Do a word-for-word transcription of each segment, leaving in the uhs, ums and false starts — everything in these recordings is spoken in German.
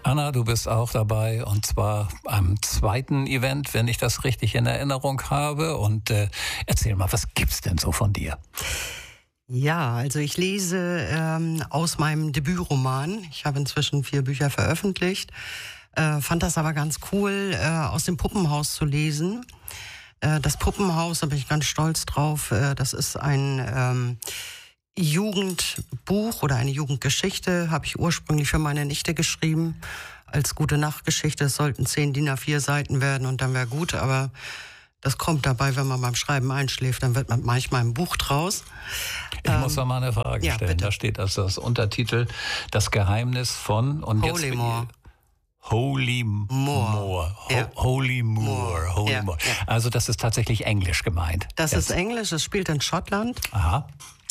Anna, du bist auch dabei und zwar am zweiten Event, wenn ich das richtig in Erinnerung habe. Und äh, erzähl mal, was gibt's denn so von dir? Ja, also ich lese ähm, aus meinem Debütroman. Ich habe inzwischen vier Bücher veröffentlicht, äh, fand das aber ganz cool, äh, aus dem Puppenhaus zu lesen. Äh, das Puppenhaus, da bin ich ganz stolz drauf, äh, das ist ein ähm, Jugendbuch oder eine Jugendgeschichte, habe ich ursprünglich für meine Nichte geschrieben, als Gute-Nacht-Geschichte. Es sollten zehn D I N A vier Seiten werden und dann wäre gut, aber das kommt dabei, wenn man beim Schreiben einschläft, dann wird man manchmal ein Buch draus. Ich ähm, muss noch mal eine Frage ja, stellen. Bitte. Da steht also das Untertitel Das Geheimnis von und Holy jetzt Moor. Holy Moor. Moor. Ho Ja. Holy Moor. Holy Ja, Moor. ja. Also das ist tatsächlich Englisch gemeint. Das jetzt. ist Englisch, es spielt in Schottland. Aha.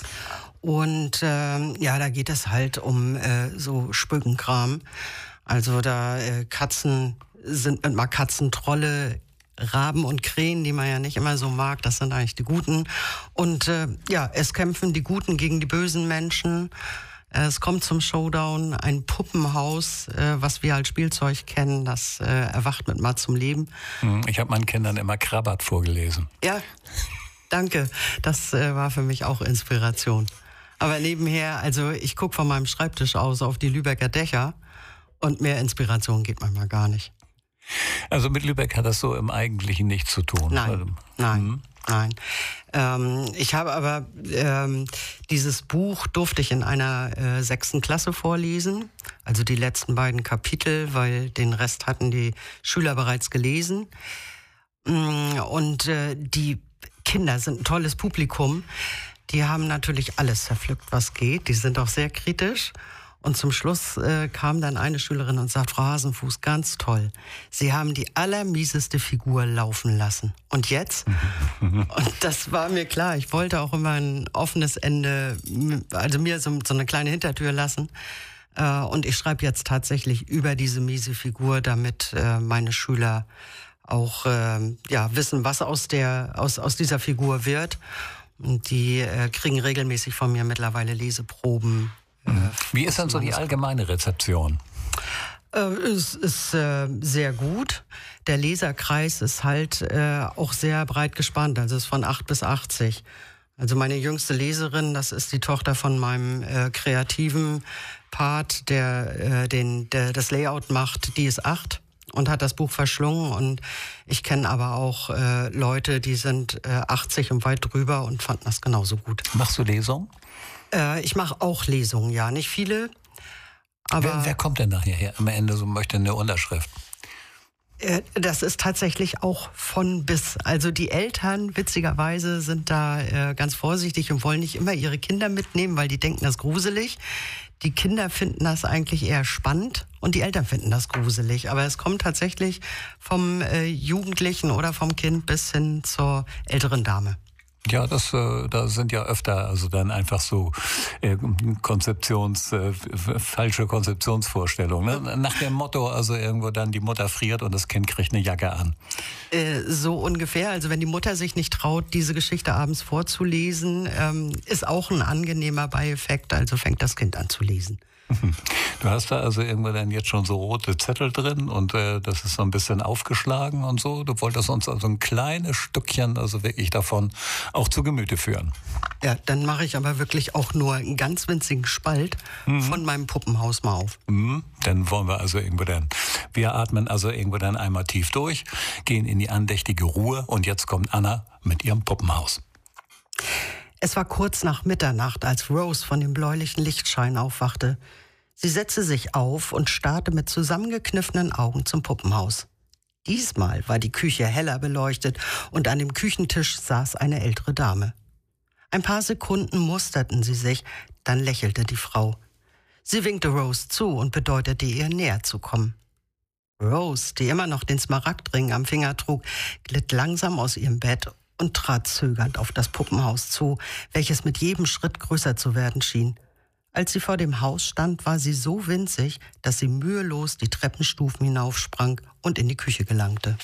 Und ähm, ja, da geht es halt um äh, so Spökenkram. Also da äh, Katzen sind mit mal Katzentrolle, Raben und Krähen, die man ja nicht immer so mag, das sind eigentlich die Guten. Und äh, ja, es kämpfen die Guten gegen die bösen Menschen. Es kommt zum Showdown, ein Puppenhaus, äh, was wir als Spielzeug kennen, das äh, erwacht mit mal zum Leben. Ich habe meinen Kindern immer Krabbert vorgelesen. Ja, danke. Das äh, war für mich auch Inspiration. Aber nebenher, also ich gucke von meinem Schreibtisch aus auf die Lübecker Dächer und mehr Inspiration geht manchmal gar nicht. Also mit Lübeck hat das so im Eigentlichen nichts zu tun. Nein, Also, nein, hm. nein. Ähm, ich habe aber ähm, dieses Buch durfte ich in einer äh, sechsten Klasse vorlesen, also die letzten beiden Kapitel, weil den Rest hatten die Schüler bereits gelesen. Und äh, die Kinder sind ein tolles Publikum. Die haben natürlich alles zerpflückt, was geht. Die sind auch sehr kritisch. Und zum Schluss äh, kam dann eine Schülerin und sagt, Frau Hasenfuß, ganz toll. Sie haben die allermieseste Figur laufen lassen. Und jetzt? Und das war mir klar. Ich wollte auch immer ein offenes Ende, also mir so, so eine kleine Hintertür lassen. Äh, und ich schreibe jetzt tatsächlich über diese miese Figur, damit äh, meine Schüler auch äh, ja, wissen, was aus, der, aus, aus dieser Figur wird. Und die äh, kriegen regelmäßig von mir mittlerweile Leseproben. Äh, Wie ist dann so die allgemeine Rezeption? Äh, es ist äh, sehr gut. Der Leserkreis ist halt äh, auch sehr breit gespannt. Also es ist von acht bis achtzig. Also meine jüngste Leserin, das ist die Tochter von meinem äh, kreativen Part, der, äh, den, der das Layout macht, die ist acht. Und hat das Buch verschlungen. Und ich kenne aber auch äh, Leute, die sind äh, achtzig und weit drüber und fanden das genauso gut. Machst du Lesungen? Äh, ich mache auch Lesungen, ja. Nicht viele, aber... Wer, wer kommt denn nachher her? Am Ende so möchte eine Unterschrift. Äh, das ist tatsächlich auch von bis. Also die Eltern, witzigerweise, sind da äh, ganz vorsichtig und wollen nicht immer ihre Kinder mitnehmen, weil die denken, das ist gruselig. Die Kinder finden das eigentlich eher spannend und die Eltern finden das gruselig. Aber es kommt tatsächlich vom äh, Jugendlichen oder vom Kind bis hin zur älteren Dame. Ja, das, äh, da sind ja öfter also dann einfach so äh, Konzeptions, äh, falsche Konzeptionsvorstellungen. Ne? Nach dem Motto, also irgendwo dann die Mutter friert und das Kind kriegt eine Jacke an. Äh, so ungefähr. Also wenn die Mutter sich nicht traut, diese Geschichte abends vorzulesen, ähm, ist auch ein angenehmer Beieffekt. Also fängt das Kind an zu lesen. Du hast da also irgendwo dann jetzt schon so rote Zettel drin und äh, das ist so ein bisschen aufgeschlagen und so. Du wolltest uns also ein kleines Stückchen, also wirklich davon auch zu Gemüte führen. Ja, dann mache ich aber wirklich auch nur einen ganz winzigen Spalt mhm. von meinem Puppenhaus mal auf. Mhm. Dann wollen wir also irgendwo dann, wir atmen also irgendwo dann einmal tief durch, gehen in die andächtige Ruhe und jetzt kommt Anna mit ihrem Puppenhaus. Es war kurz nach Mitternacht, als Rose von dem bläulichen Lichtschein aufwachte. Sie setzte sich auf und starrte mit zusammengekniffenen Augen zum Puppenhaus. Diesmal war die Küche heller beleuchtet und an dem Küchentisch saß eine ältere Dame. Ein paar Sekunden musterten sie sich, dann lächelte die Frau. Sie winkte Rose zu und bedeutete ihr, näher zu kommen. Rose, die immer noch den Smaragdring am Finger trug, glitt langsam aus ihrem Bett und trat zögernd auf das Puppenhaus zu, welches mit jedem Schritt größer zu werden schien. Als sie vor dem Haus stand, war sie so winzig, dass sie mühelos die Treppenstufen hinaufsprang und in die Küche gelangte.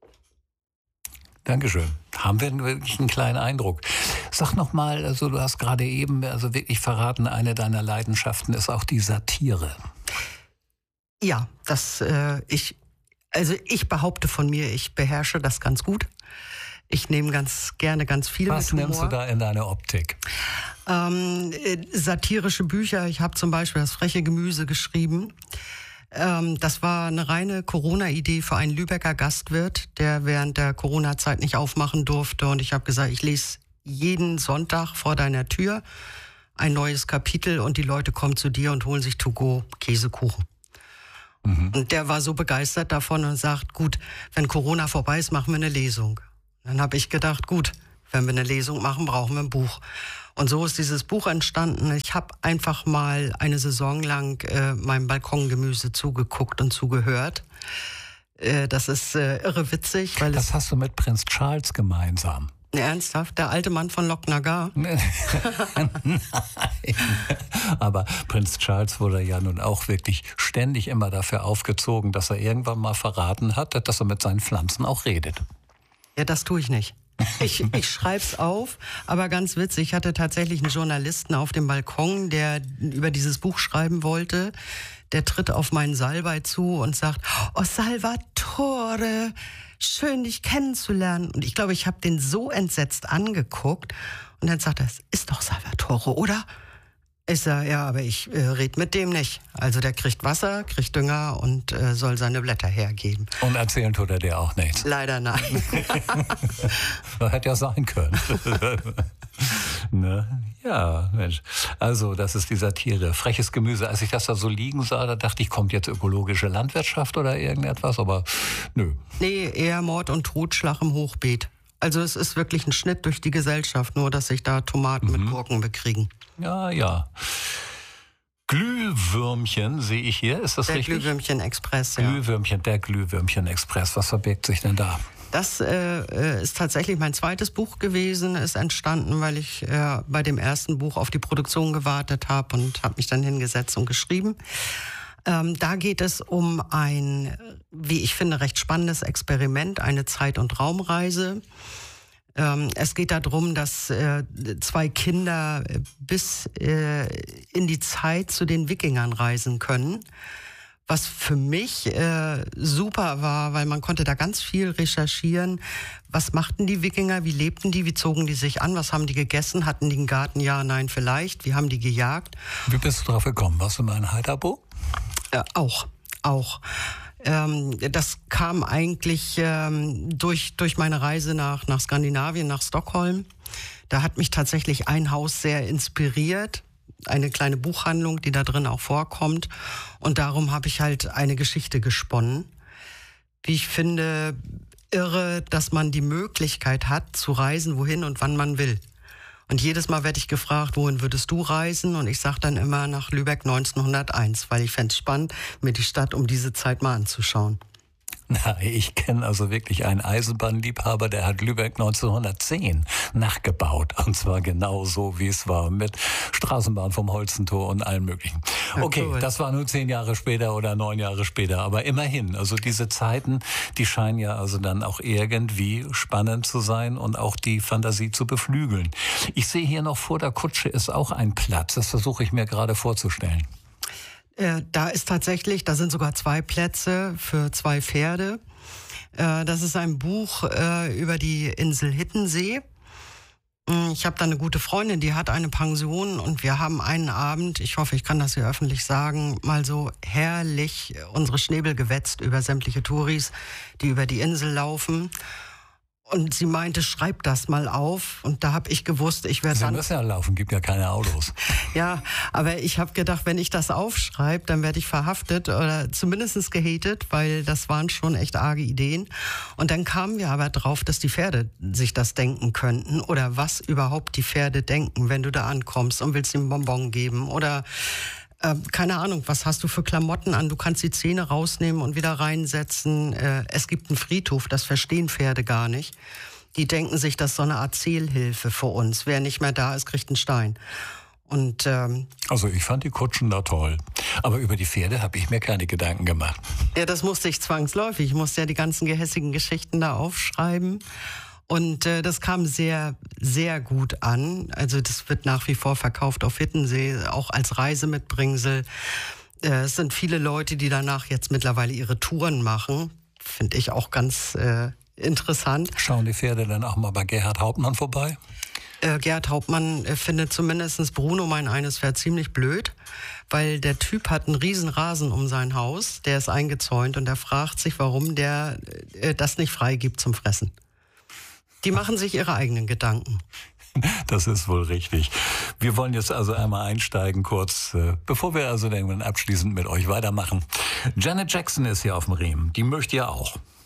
Dankeschön. Haben wir wirklich einen kleinen Eindruck. Sag noch mal, also du hast gerade eben also wirklich verraten, eine deiner Leidenschaften ist auch die Satire. Ja, das äh, ich also ich behaupte von mir, ich beherrsche das ganz gut. Ich nehme ganz gerne ganz viel Was mit Humor. nimmst du da in deine Optik? Ähm, äh, satirische Bücher. Ich habe zum Beispiel das freche Gemüse geschrieben. Ähm, das war eine reine Corona-Idee für einen Lübecker Gastwirt, der während der Corona-Zeit nicht aufmachen durfte. Und ich habe gesagt, ich lese jeden Sonntag vor deiner Tür ein neues Kapitel und die Leute kommen zu dir und holen sich To-Go Käsekuchen. Mhm. Und der war so begeistert davon und sagt, gut, wenn Corona vorbei ist, machen wir eine Lesung. Dann habe ich gedacht, gut, wenn wir eine Lesung machen, brauchen wir ein Buch. Und so ist dieses Buch entstanden. Ich habe einfach mal eine Saison lang äh, meinem Balkongemüse zugeguckt und zugehört. Äh, das ist äh, irre witzig. Weil das hast du mit Prinz Charles gemeinsam. Ernsthaft? Der alte Mann von Lochnagar? Nein. Aber Prinz Charles wurde ja nun auch wirklich ständig immer dafür aufgezogen, dass er irgendwann mal verraten hat, dass er mit seinen Pflanzen auch redet. Ja, das tue ich nicht. Ich, ich schreib's auf, aber ganz witzig, ich hatte tatsächlich einen Journalisten auf dem Balkon, der über dieses Buch schreiben wollte. Der tritt auf meinen Salbei zu und sagt, oh Salvatore, schön dich kennenzulernen. Und ich glaube, ich habe den so entsetzt angeguckt und dann sagt er, es ist doch Salvatore, oder? Ich sage, ja, aber ich äh, red mit dem nicht. Also der kriegt Wasser, kriegt Dünger und äh, soll seine Blätter hergeben. Und erzählen tut er dir auch nichts? Leider nein. Hätte ja sein können. Ne? Ja, Mensch. Also das ist die Satire. Freches Gemüse. Als ich das da so liegen sah, da dachte ich, kommt jetzt ökologische Landwirtschaft oder irgendetwas, aber nö. Nee, eher Mord und Totschlag im Hochbeet. Also es ist wirklich ein Schnitt durch die Gesellschaft, nur dass sich da Tomaten mhm. mit Gurken bekriegen. Ja, ja. Glühwürmchen sehe ich hier, ist das der richtig? Der Glühwürmchen-Express, ja. Glühwürmchen, der Glühwürmchen-Express. Was verbirgt sich denn da? Das äh, ist tatsächlich mein zweites Buch gewesen, ist entstanden, weil ich äh, bei dem ersten Buch auf die Produktion gewartet habe und habe mich dann hingesetzt und geschrieben. Ähm, da geht es um ein, wie ich finde, recht spannendes Experiment, eine Zeit- und Raumreise. Ähm, es geht darum, dass äh, zwei Kinder bis äh, in die Zeit zu den Wikingern reisen können. Was für mich äh, super war, weil man konnte da ganz viel recherchieren. Was machten die Wikinger? Wie lebten die? Wie zogen die sich an? Was haben die gegessen? Hatten die einen Garten? Ja, nein, vielleicht. Wie haben die gejagt? Wie bist du drauf gekommen? Warst du mal in Heiterbo? Äh, auch, auch. Ähm, das kam eigentlich ähm, durch, durch meine Reise nach, nach Skandinavien, nach Stockholm. Da hat mich tatsächlich ein Haus sehr inspiriert. Eine kleine Buchhandlung, die da drin auch vorkommt. Und darum habe ich halt eine Geschichte gesponnen. Wie ich finde, irre, dass man die Möglichkeit hat, zu reisen, wohin und wann man will. Und jedes Mal werde ich gefragt, wohin würdest du reisen? Und ich sage dann immer nach Lübeck neunzehnhunderteins, weil ich fände es spannend, mir die Stadt um diese Zeit mal anzuschauen. Na, ich kenne also wirklich einen Eisenbahnliebhaber, der hat Lübeck neunzehnhundertzehn nachgebaut. Und zwar genau so, wie es war, mit Straßenbahn vom Holzentor und allem Möglichen. Okay, ja, cool. Das war nur zehn Jahre später oder neun Jahre später. Aber immerhin, also diese Zeiten, die scheinen ja also dann auch irgendwie spannend zu sein und auch die Fantasie zu beflügeln. Ich sehe hier noch vor der Kutsche ist auch ein Platz. Das versuche ich mir gerade vorzustellen. Da ist tatsächlich, da sind sogar zwei Plätze für zwei Pferde. Das ist ein Buch über die Insel Hittensee. Ich habe da eine gute Freundin, die hat eine Pension und wir haben einen Abend, ich hoffe, ich kann das hier öffentlich sagen, mal so herrlich unsere Schnäbel gewetzt über sämtliche Touris, die über die Insel laufen. Und sie meinte, schreib das mal auf. Und da habe ich gewusst, ich werde dann... Sie müssen ja laufen, gibt ja keine Autos. Ja, aber ich habe gedacht, wenn ich das aufschreibe, dann werde ich verhaftet oder zumindest gehatet, weil das waren schon echt arge Ideen. Und dann kamen wir aber drauf, dass die Pferde sich das denken könnten oder was überhaupt die Pferde denken, wenn du da ankommst und willst ihm Bonbon geben oder... Äh, keine Ahnung, was hast du für Klamotten an? Du kannst die Zähne rausnehmen und wieder reinsetzen. Äh, es gibt einen Friedhof, das verstehen Pferde gar nicht. Die denken sich, das ist so eine Art Zählhilfe für uns. Wer nicht mehr da ist, kriegt einen Stein. Und, ähm, also ich fand die Kutschen da toll. Aber über die Pferde habe ich mir keine Gedanken gemacht. Ja, das musste ich zwangsläufig. Ich musste ja die ganzen gehässigen Geschichten da aufschreiben. Und äh, das kam sehr, sehr gut an. Also das wird nach wie vor verkauft auf Hittensee, auch als Reisemitbringsel. Äh, es sind viele Leute, die danach jetzt mittlerweile ihre Touren machen. Finde ich auch ganz äh, interessant. Schauen die Pferde dann auch mal bei Gerhard Hauptmann vorbei? Äh, Gerhard Hauptmann äh, findet zumindest Bruno, mein eines Pferd, ziemlich blöd, weil der Typ hat einen riesen Rasen um sein Haus, der ist eingezäunt und er fragt sich, warum der äh, das nicht freigibt zum Fressen. Die machen sich ihre eigenen Gedanken. Das ist wohl richtig. Wir wollen jetzt also einmal einsteigen kurz, äh, bevor wir also dann abschließend mit euch weitermachen. Janet Jackson ist hier auf dem Riemen, die möchte ja auch.